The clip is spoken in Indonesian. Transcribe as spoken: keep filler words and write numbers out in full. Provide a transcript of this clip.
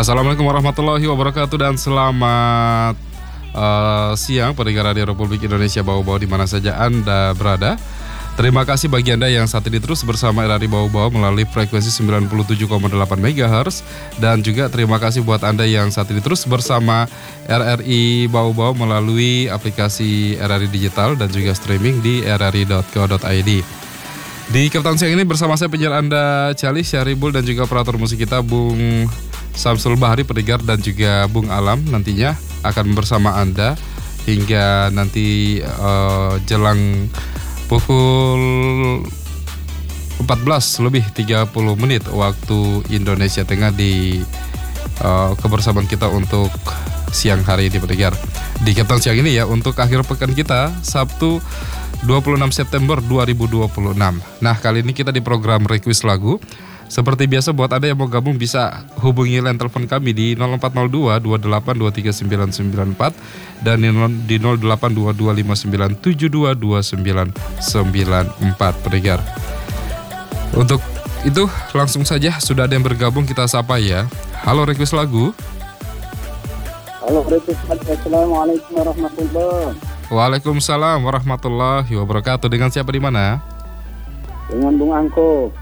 Assalamualaikum warahmatullahi wabarakatuh dan selamat uh, siang pendengar Radio Republik Indonesia Bau-Bau di mana saja Anda berada. Terima kasih bagi Anda yang saat ini terus bersama R R I Bau-Bau melalui frekuensi sembilan puluh tujuh koma delapan megahertz. Dan juga terima kasih buat Anda yang saat ini terus bersama R R I Bau-Bau melalui aplikasi R R I Digital dan juga streaming di r r i dot co dot i d. Di Kapten Siang ini bersama saya penyiar Anda Cali Syaribul dan juga operator musik kita Bung Samsul Bahari pendengar dan juga Bung Alam nantinya akan bersama Anda hingga nanti uh, jelang pukul empat belas lebih tiga puluh menit waktu Indonesia Tengah di uh, kebersamaan kita untuk siang hari ini pendengar. Di Kapten Siang ini ya untuk akhir pekan kita Sabtu dua puluh enam September dua ribu dua puluh enam. Nah, kali ini kita di program Request Lagu. Seperti biasa buat Anda yang mau gabung bisa hubungi line telepon kami di nol empat nol dua dua delapan dua tiga sembilan sembilan empat dan di nol delapan dua dua lima sembilan tujuh dua dua sembilan sembilan empat pendengar. Untuk itu langsung saja sudah ada yang bergabung, kita sapa ya. Halo Request Lagu. Halo Request Lagu. Assalamualaikum warahmatullahi wabarakatuh. Waalaikumsalam warahmatullahi wabarakatuh. Dengan siapa di mana? Dengan Bung Angko.